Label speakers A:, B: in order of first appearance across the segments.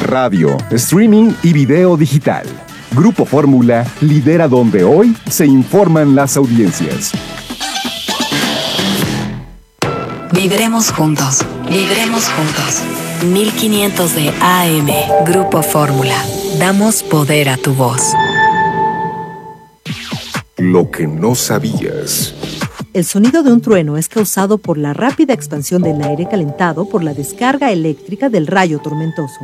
A: radio, streaming y video digital. Grupo Fórmula lidera donde hoy se informan las audiencias.
B: Vibremos juntos, vibremos juntos. 1500 de AM, Grupo Fórmula. Damos poder a tu voz.
A: Lo que no sabías.
C: El sonido de un trueno es causado por la rápida expansión del aire calentado por la descarga eléctrica del rayo tormentoso.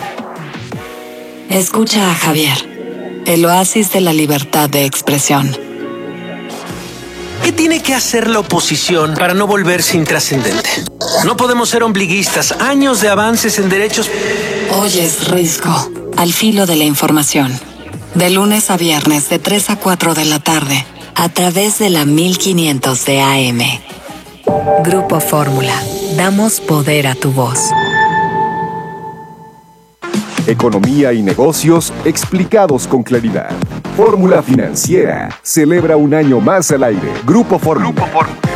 B: Escucha a Javier, el oasis de la libertad de expresión.
D: ¿Qué tiene que hacer la oposición para no volverse intrascendente? No podemos ser ombliguistas. Años de avances en derechos.
B: Oyes Risco, al filo de la información. De lunes a viernes de 3 a 4 de la tarde. A través de la 1500 de AM. Grupo Fórmula. Damos poder a tu voz.
A: Economía y negocios explicados con claridad. Fórmula Financiera celebra un año más al aire. Grupo Fórmula.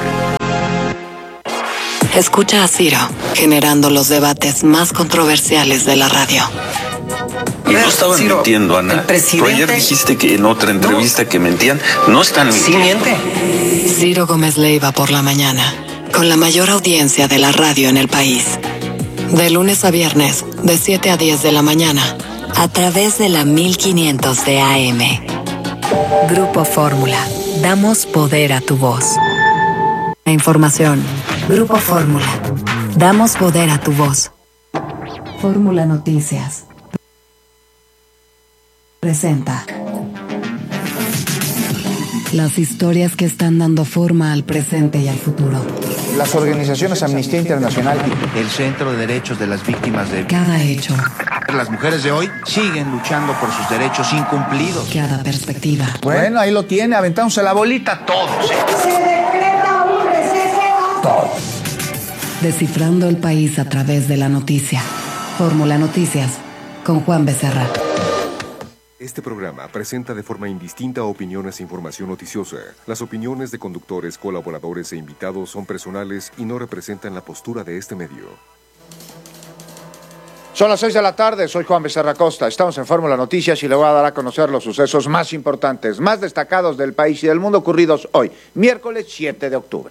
B: Escucha a Ciro, generando los debates más controversiales de la radio.
E: No estaban mintiendo, Ana. Pero ayer dijiste que en otra entrevista que mentían. No están mintiendo.
D: Sí miente.
B: Ciro Gómez Leiva por la mañana, con la mayor audiencia de la radio en el país. De lunes a viernes, de 7 a 10 de la mañana, a través de la 1500 de AM. Grupo Fórmula. Damos poder a tu voz. La información. Grupo Fórmula. Damos poder a tu voz. Fórmula Noticias. Presenta las historias que están dando forma al presente y al futuro.
F: Las organizaciones Amnistía Internacional y el Centro de Derechos de las Víctimas de
B: Cada hecho.
F: Las mujeres de hoy siguen luchando por sus derechos incumplidos.
B: Cada perspectiva.
F: Bueno, ahí lo tiene, aventándose la bolita todos.
G: Se decreta un receso.
F: Todos.
B: Descifrando el país a través de la noticia. Fórmula Noticias, con Juan Becerra.
A: Este programa presenta de forma indistinta opiniones e información noticiosa. Las opiniones de conductores, colaboradores e invitados son personales y no representan la postura de este medio.
F: Son las 6 de la tarde, soy Juan Becerra Costa. Estamos en Fórmula Noticias y le voy a dar a conocer los sucesos más importantes, más destacados del país y del mundo ocurridos hoy, miércoles 7 de octubre.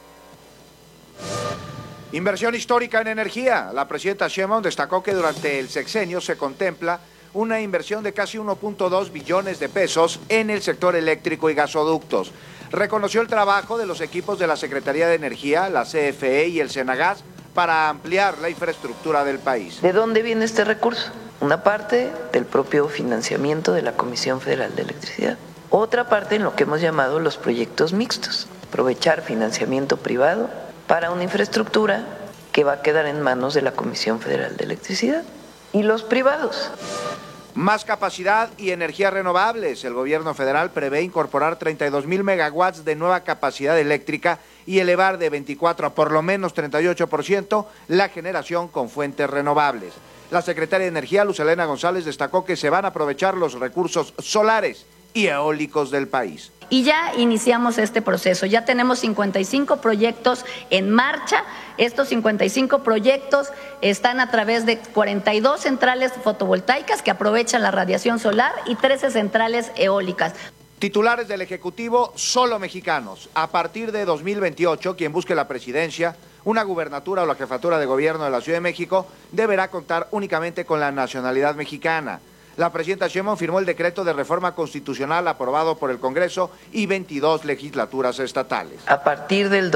F: Inversión histórica en energía. La presidenta Sheinbaum destacó que durante el sexenio se contempla una inversión de casi 1.2 billones de pesos en el sector eléctrico y gasoductos. Reconoció el trabajo de los equipos de la Secretaría de Energía, la CFE y el Senagas para ampliar la infraestructura del país.
H: ¿De dónde viene este recurso? Una parte del propio financiamiento de la Comisión Federal de Electricidad. Otra parte en lo que hemos llamado los proyectos mixtos. Aprovechar financiamiento privado para una infraestructura que va a quedar en manos de la Comisión Federal de Electricidad y los privados.
F: Más capacidad y energías renovables. El gobierno federal prevé incorporar 32,000 megawatts de nueva capacidad eléctrica y elevar de 24 a por lo menos 38% la generación con fuentes renovables. La secretaria de Energía, Luz Helena González, destacó que se van a aprovechar los recursos solares y eólicos del país.
I: Y ya iniciamos este proceso, ya tenemos 55 proyectos en marcha. Estos 55 proyectos están a través de 42 centrales fotovoltaicas que aprovechan la radiación solar y 13 centrales eólicas.
F: Titulares del Ejecutivo solo mexicanos. A partir de 2028, quien busque la presidencia, una gubernatura o la jefatura de gobierno de la Ciudad de México deberá contar únicamente con la nacionalidad mexicana. La presidenta Sheinbaum firmó el decreto de reforma constitucional aprobado por el Congreso y 22 legislaturas estatales.
H: A partir del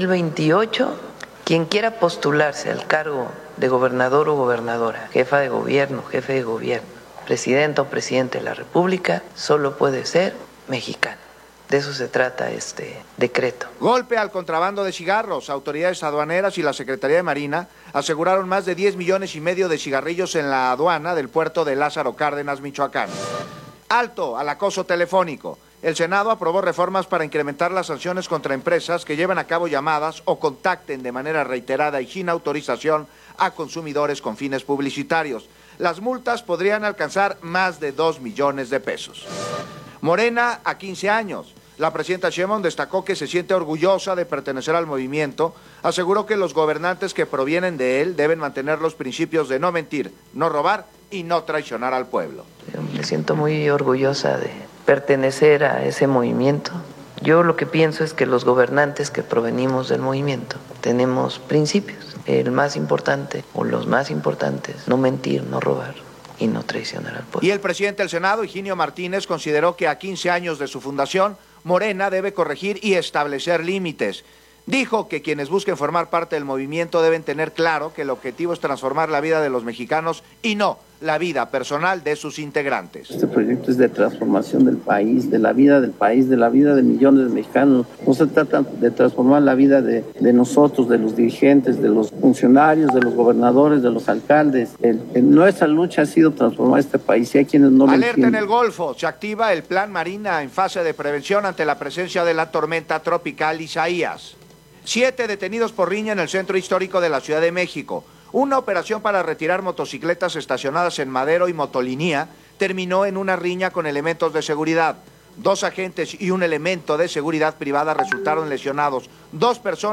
H: 2028, quien quiera postularse al cargo de gobernador o gobernadora, jefa de gobierno, jefe de gobierno, presidente o presidente de la República, solo puede ser mexicano. De eso se trata este decreto.
F: Golpe al contrabando de cigarros. Autoridades aduaneras y la Secretaría de Marina aseguraron más de 10,5 millones de cigarrillos en la aduana del puerto de Lázaro Cárdenas, Michoacán. Alto al acoso telefónico. El Senado aprobó reformas para incrementar las sanciones contra empresas que lleven a cabo llamadas o contacten de manera reiterada y sin autorización a consumidores con fines publicitarios. Las multas podrían alcanzar más de 2 millones de pesos. Morena a 15 años. La presidenta Sheinbaum destacó que se siente orgullosa de pertenecer al movimiento. Aseguró que los gobernantes que provienen de él deben mantener los principios de no mentir, no robar y no traicionar al pueblo.
H: Me siento muy orgullosa de pertenecer a ese movimiento. Yo lo que pienso es que los gobernantes que provenimos del movimiento tenemos principios. El más importante, o los más importantes, no mentir, no robar y no traicionar al pueblo.
F: Y el presidente del Senado, Higinio Martínez, consideró que a 15 años de su fundación, Morena debe corregir y establecer límites. Dijo que quienes busquen formar parte del movimiento deben tener claro que el objetivo es transformar la vida de los mexicanos y no la vida personal de sus integrantes.
J: Este proyecto es de transformación del país, de la vida del país, de la vida de millones de mexicanos. No se trata de transformar la vida de nosotros, de los dirigentes, de los funcionarios, de los gobernadores, de los alcaldes. Nuestra lucha ha sido transformar este país y hay quienes no lo entienden.
F: Alerta en el Golfo. Se activa el Plan Marina en fase de prevención ante la presencia de la tormenta tropical Isaías. 7 detenidos por riña en el centro histórico de la Ciudad de México. Una operación para retirar motocicletas estacionadas en Madero y Motolinía terminó en una riña con elementos de seguridad. 2 agentes y un elemento de seguridad privada resultaron lesionados. 2 personas